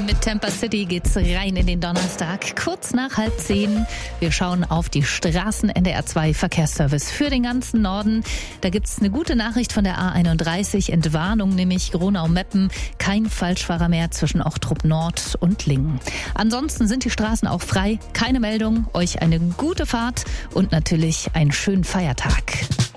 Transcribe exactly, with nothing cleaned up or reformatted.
Mit Tampa City geht's rein in den Donnerstag, kurz nach halb zehn. Wir schauen auf die Straßen. N D R zwei Verkehrsservice für den ganzen Norden. Da gibt's eine gute Nachricht von der A einunddreißig, Entwarnung, nämlich Gronau-Meppen. Kein Falschfahrer mehr zwischen Ochtrup Nord und Lingen. Ansonsten sind die Straßen auch frei. Keine Meldung. Euch eine gute Fahrt und natürlich einen schönen Feiertag.